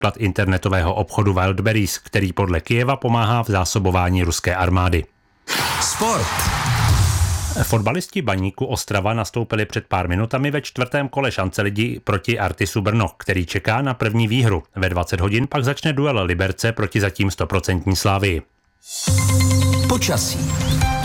příklad internetového obchodu Wildberries, který podle Kyjeva pomáhá v zásobování ruské armády. Sport. Fotbalisti Baníku Ostrava nastoupili před pár minutami ve 4. kole šance ligy proti Artisu Brno, který čeká na první výhru. Ve 20 hodin pak začne duel Liberce proti zatím 100% Slavii. Počasí.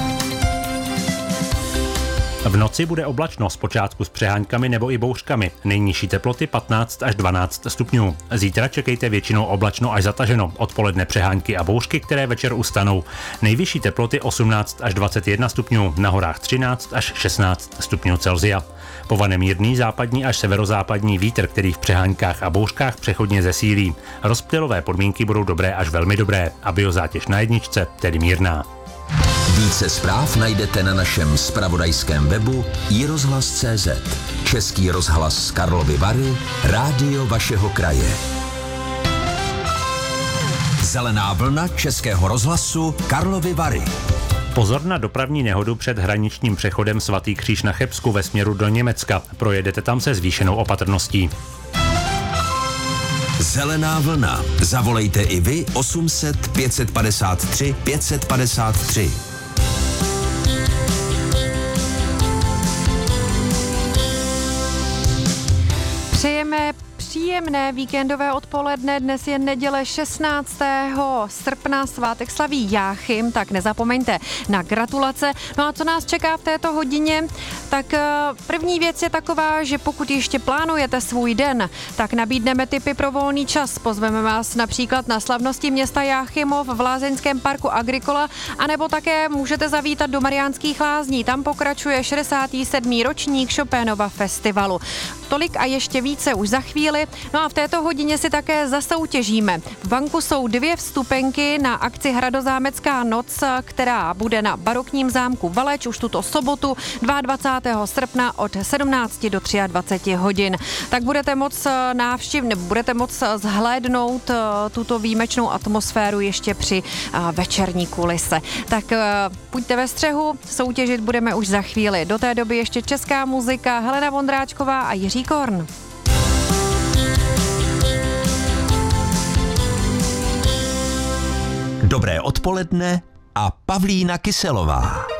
V noci bude oblačno, zpočátku s přeháňkami nebo i bouřkami. Nejnižší teploty 15 až 12 stupňů. Zítra čekejte většinou oblačno až zataženo. Odpoledne přeháňky a bouřky, které večer ustanou. Nejvyšší teploty 18 až 21 stupňů, na horách 13 až 16 stupňů Celsia. Povane mírný západní až severozápadní vítr, který v přeháňkách a bouřkách přechodně zesílí. Rozptylové podmínky budou dobré až velmi dobré a biozátěž na jedničce, tedy mírná. Více zpráv najdete na našem zpravodajském webu iRozhlas.cz. Český rozhlas Karlovy Vary, rádio vašeho kraje. Zelená vlna Českého rozhlasu Karlovy Vary. Pozor na dopravní nehodu před hraničním přechodem Svatý Kříž na Chebsku ve směru do Německa. Projedete tam se zvýšenou opatrností. Zelená vlna. Zavolejte i vy 800 553 553. Přejeme příjemné víkendové odpoledne. Dnes je neděle 16. srpna, svátek slaví Jáchym, tak nezapomeňte na gratulace. No a co nás čeká v této hodině? Tak první věc je taková, že pokud ještě plánujete svůj den, tak nabídneme tipy pro volný čas. Pozveme vás například na slavnosti města Jáchymov v lázeňském parku Agricola, anebo také můžete zavítat do Mariánských Lázní. Tam pokračuje 67. ročník Chopinova festivalu. Tolik a ještě více už za chvíli. No a v této hodině si také zasoutěžíme. V banku jsou 2 vstupenky na akci Hradozámecká noc, která bude na barokním zámku Valeč už tuto sobotu 22. srpna od 17 do 23 hodin. Tak budete moc budete moc zhlédnout tuto výjimečnou atmosféru ještě při večerní kulise. Tak buďte ve střehu, soutěžit budeme už za chvíli. Do té doby ještě česká muzika, Helena Vondráčková a Jiří Korn. Dobré odpoledne a Pavlína Kyselová.